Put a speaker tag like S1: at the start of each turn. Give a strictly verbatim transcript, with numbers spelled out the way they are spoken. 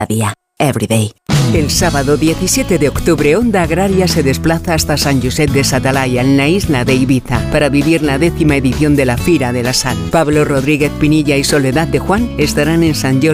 S1: día, every day.
S2: El sábado diecisiete de octubre, Onda Agraria se desplaza hasta San Josep de Satalaya, en la isla de Ibiza, para vivir la décima edición de la Fira de la Sal. Pablo Rodríguez Pinilla y Soledad de Juan estarán en San Jordi